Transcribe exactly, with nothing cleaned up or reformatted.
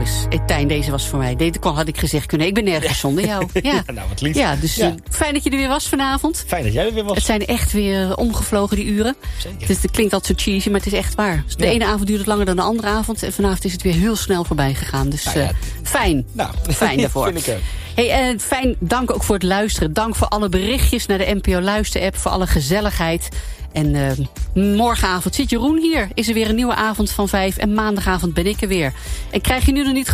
Dus eh, Tijn, deze was voor mij. Deze kon, had ik gezegd kunnen. Ik ben nergens ja. zonder jou. Ja, ja nou wat lief. Ja, dus ja. Uh, fijn dat je er weer was vanavond. Fijn dat jij er weer was. Het zijn echt weer omgevlogen, die uren. Zeker. Het, het klinkt altijd zo cheesy, maar het is echt waar. Dus de ja. ene avond duurt het langer dan de andere avond. En vanavond is het weer heel snel voorbij gegaan. Dus nou ja, uh, fijn. Nou, fijn daarvoor. Vind ik ook. Hey, uh, fijn, dank ook voor het luisteren. Dank voor alle berichtjes naar de N P O Luister-app. Voor alle gezelligheid. En uh, morgenavond zit Jeroen hier. Is er weer een nieuwe avond van vijf. En maandagavond ben ik er weer. En krijg je nu nog niet